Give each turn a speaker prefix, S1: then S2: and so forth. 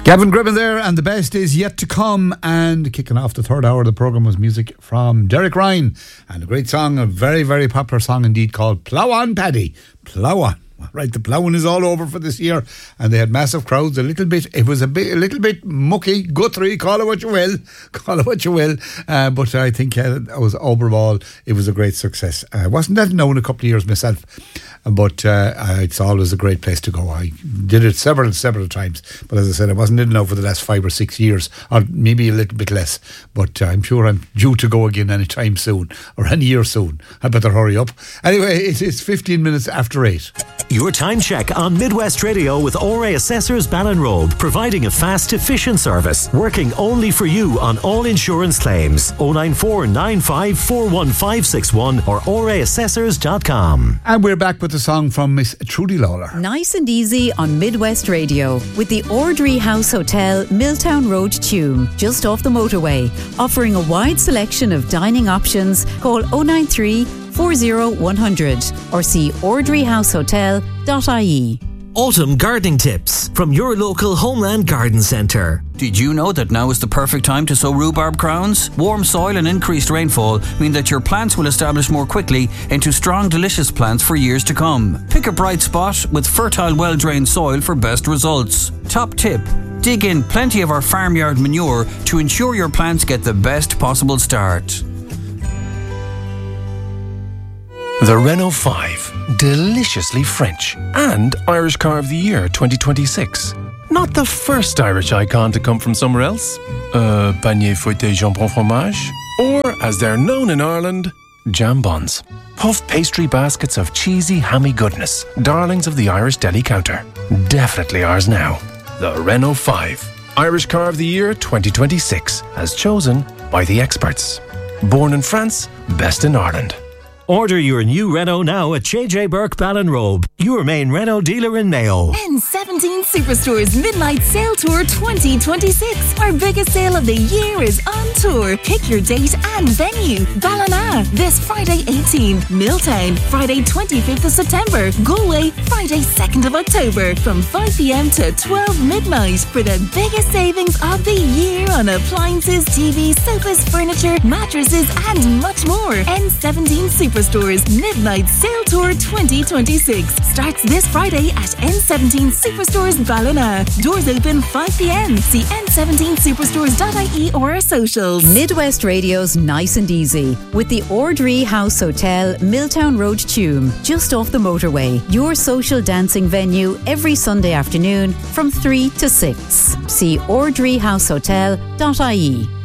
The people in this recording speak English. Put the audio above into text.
S1: Gavin Gribben there, and the best is yet to come. And kicking off the third hour of the programme was music from Derek Ryan, and a great song, a very, very popular song indeed, called Plough On Paddy. Plough On. Right, the ploughing is all over for this year, and they had massive crowds. It was a little bit mucky, guthrie, call it what you will, but I think it was overall, it was a great success. I wasn't that known a couple of years myself, but it's always a great place to go. I did it several times, but as I said, I wasn't in now for the last 5 or 6 years, or maybe a little bit less, but I'm sure I'm due to go again any time soon, or any year soon. I better hurry up. Anyway, it is 15 minutes after 8.
S2: Your time check on Midwest Radio with ORA Assessors Ballinrobe, providing a fast, efficient service, working only for you on all insurance claims. 094 95 41561 or oraassessors.com.
S1: And we're back with the song from Miss Trudy Lawler.
S3: Nice and easy on Midwest Radio with the Ordry House Hotel, Milltown Road, Tuam, just off the motorway, offering a wide selection of dining options. Call 093 40100 or see ordryhousehotel.ie.
S2: Autumn gardening tips from your local Homeland Garden Centre.
S4: Did you know that now is the perfect time to sow rhubarb crowns? Warm soil and increased rainfall mean that your plants will establish more quickly into strong, delicious plants for years to come. Pick a bright spot with fertile, well-drained soil for best results. Top tip: dig in plenty of our farmyard manure to ensure your plants get the best possible start.
S5: The Renault 5, deliciously French, and Irish Car of the Year 2026. Not the first Irish icon to come from somewhere else. Panier fouetté jambon fromage. Or, as they're known in Ireland, jambons. Puff pastry baskets of cheesy, hammy goodness. Darlings of the Irish deli counter. Definitely ours now. The Renault 5, Irish Car of the Year 2026, as chosen by the experts. Born in France, best in Ireland.
S2: Order your new Renault now at JJ Burke Ballinrobe, your main Renault dealer in Mayo.
S6: N17 Superstore's Midnight Sale Tour 2026. Our biggest sale of the year is on tour. Pick your date and venue. Ballina, this Friday 18th. Milltown, Friday 25th of September. Galway, Friday 2nd of October. From 5 p.m. to 12 midnight for the biggest savings of the year on appliances, TVs, sofas, furniture, mattresses, and much more. N17 Superstore's Midnight Sale Tour 2026 starts this Friday at N17 Superstores Ballina. Doors open 5 p.m. See n17superstores.ie or our socials.
S3: Midwest Radio's Nice and Easy with the Ordry House Hotel, Milltown Road, Tuam, just off the motorway. Your social dancing venue every Sunday afternoon from 3 to 6. See ordryhousehotel.ie.